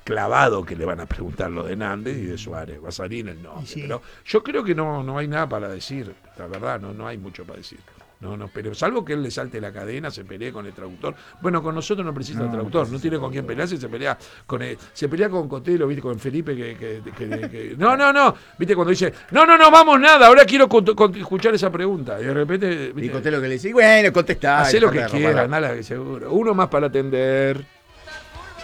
clavado que le van a preguntar lo de Nández y de Suárez. Basarín el nombre. Sí. Pero yo creo que no hay nada para decir. La verdad, no hay mucho para decir. No, pero salvo que él le salte la cadena, se pelee con el traductor. Bueno, con nosotros no precisa traductor, no tiene con quién pelearse, se pelea con Cotelo, ¿viste? Con Felipe No, ¿viste? Cuando dice, no, vamos nada, ahora quiero escuchar esa pregunta. Y de repente, ¿viste? Y Cotelo que le dice, bueno, contestá. Hacé lo que quieras, nada, seguro. Uno más para atender.